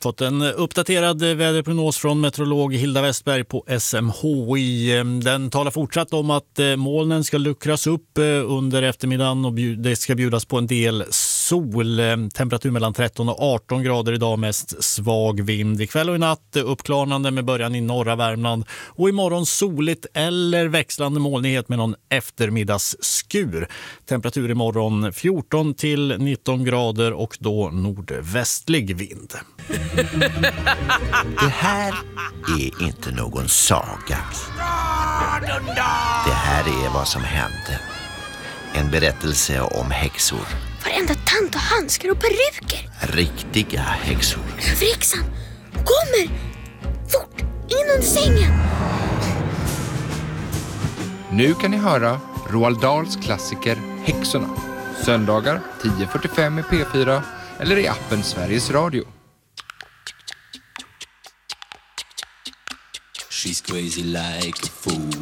Fått en uppdaterad väderprognos från meteorolog Hilda Westberg på SMHI. Den talar fortsatt om att molnen ska luckras upp under eftermiddagen och det ska bjudas på en del sol. Temperatur mellan 13 och 18 grader idag, mest svag vind. Ikväll och i natt uppklarnande med början i norra Värmland och imorgon soligt eller växlande molnighet med någon eftermiddagsskur. Temperatur imorgon 14 till 19 grader och då nordvästlig vind. Det här är inte någon saga. Det här är vad som hände. En berättelse om häxor. Varenda tant och handskar och peruker. Riktiga häxor. Överhäxan kommer! Fort, in under sängen! Nu kan ni höra Roald Dahls klassiker Häxorna. Söndagar 10:45 i P4 eller i appen Sveriges Radio. She's crazy like a fool.